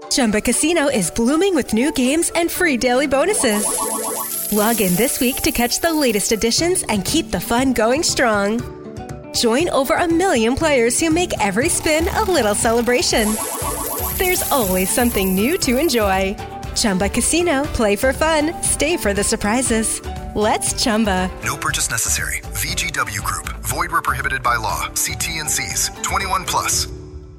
Chumba Casino is blooming with new games and free daily bonuses. Log in this week to catch the latest additions and keep the fun going strong. Join over 1 million players who make every spin a little celebration. There's always something new to enjoy. Chumba Casino. Play for fun. Stay for the surprises. Let's Chumba. No purchase necessary. VGW Group. Void where prohibited by law. See T&Cs. 21 plus.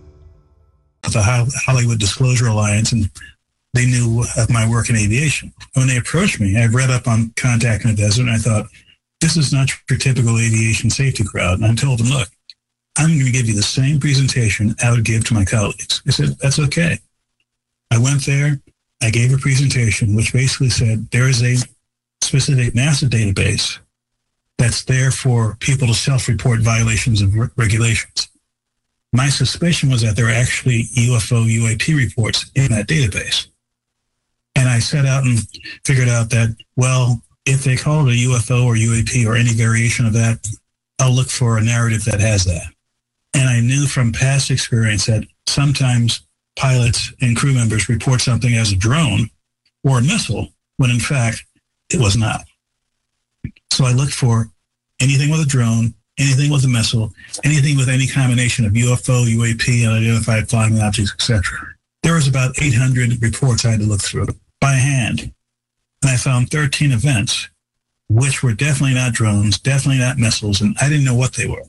The Hollywood Disclosure Alliance, and they knew of my work in aviation. When they approached me, I read up on Contact in the Desert, and I thought, this is not your typical aviation safety crowd. And I told them, look, I'm going to give you the same presentation I would give to my colleagues. They said, that's okay. I went there. I gave a presentation which basically said there is a specific NASA database that's there for people to self-report violations of regulations. My suspicion was that there were actually UFO, UAP reports in that database. And I set out and figured out that, well, if they call it a UFO or UAP or any variation of that, I'll look for a narrative that has that. And I knew from past experience that sometimes pilots and crew members report something as a drone or a missile when in fact it was not. So I looked for anything with a drone, anything with a missile, anything with any combination of UFO, UAP, unidentified flying objects, etc. There was about 800 reports I had to look through by hand. And I found 13 events, which were definitely not drones, definitely not missiles, and I didn't know what they were.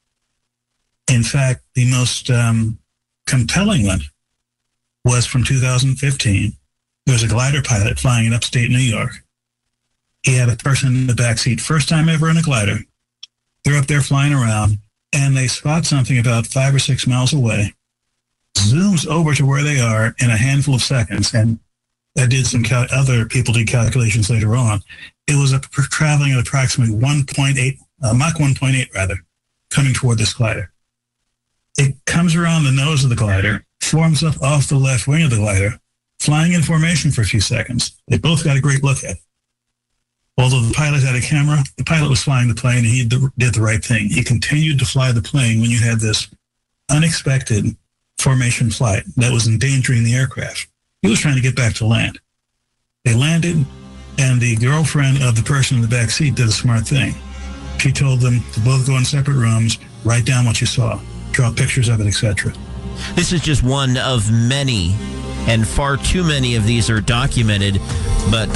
In fact, the most compelling one was from 2015. There was a glider pilot flying in upstate New York. He had a person in the back seat, first time ever in a glider. They're up there flying around, and they spot something about 5 or 6 miles away, zooms over to where they are in a handful of seconds, and I did some other people did calculations later on. It was traveling at approximately 1.8, Mach 1.8 rather, coming toward this glider. It comes around the nose of the glider, forms up off the left wing of the glider, flying in formation for a few seconds. They both got a great look at it. Although the pilot had a camera, the pilot was flying the plane, and he did the right thing. He continued to fly the plane when you had this unexpected formation flight that was endangering the aircraft. He was trying to get back to land. They landed, and the girlfriend of the person in the back seat did a smart thing. She told them to both go in separate rooms, write down what you saw, draw pictures of it, etc. This is just one of many, and far too many of these are documented, but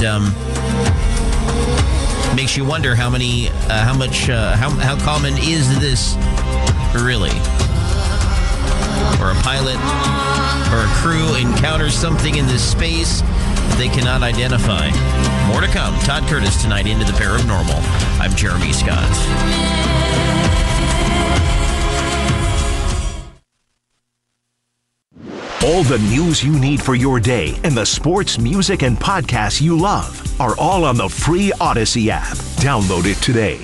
makes you wonder how common is this really? Or a pilot or a crew encounters something in this space that they cannot identify. More to come. Todd Curtis tonight into the paranormal. I'm Jeremy Scott. All the news you need for your day and the sports, music, and podcasts you love are all on the free Odyssey app. Download it today.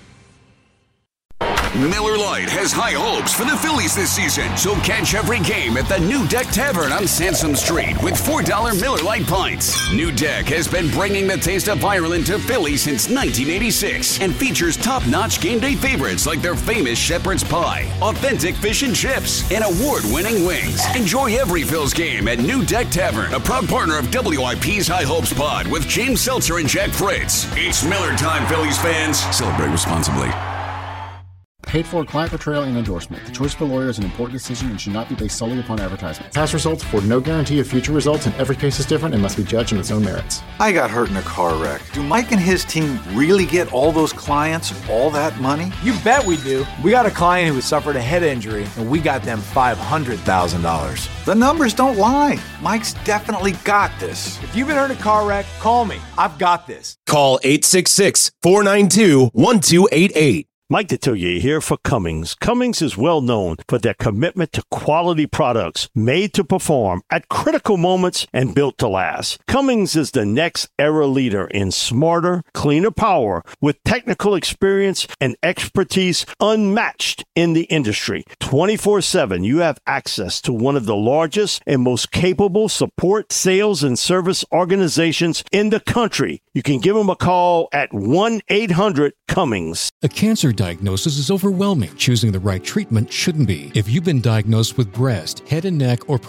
Miller Lite has high hopes for the Phillies this season, so catch every game at the New Deck Tavern on Sansom Street with $4 Miller Lite pints. New Deck has been bringing the taste of Ireland to Philly since 1986 and features top-notch game day favorites like their famous shepherd's pie, authentic fish and chips, and award-winning wings. Enjoy every Phil's game at New Deck Tavern, a proud partner of WIP's High Hopes Pod with James Seltzer and Jack Fritz. It's Miller time, Phillies fans. Celebrate responsibly. Paid for client portrayal and endorsement. The choice of a lawyer is an important decision and should not be based solely upon advertisement. Past results afford no guarantee of future results, and every case is different and must be judged on its own merits. I got hurt in a car wreck. Do Mike and his team really get all those clients all that money? You bet we do. We got a client who suffered a head injury, and we got them $500,000. The numbers don't lie. Mike's definitely got this. If you've been hurt in a car wreck, call me. I've got this. Call 866-492-1288. Mike Detillier here for Cummins. Cummins is well known for their commitment to quality products made to perform at critical moments and built to last. Cummins is the next era leader in smarter, cleaner power with technical experience and expertise unmatched in the industry. 24/7, you have access to one of the largest and most capable support, sales, and service organizations in the country. You can give them a call at 1-800-CUMMINS. A cancer diagnosis is overwhelming. Choosing the right treatment shouldn't be. If you've been diagnosed with breast, head and neck, or